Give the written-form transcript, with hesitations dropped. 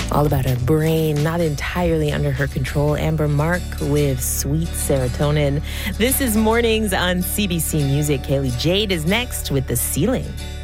All about her brain, not entirely under her control. Amber Mark with Sweet Serotonin. This is Mornings on CBC Music. Kaylee Jade is next with The Ceiling.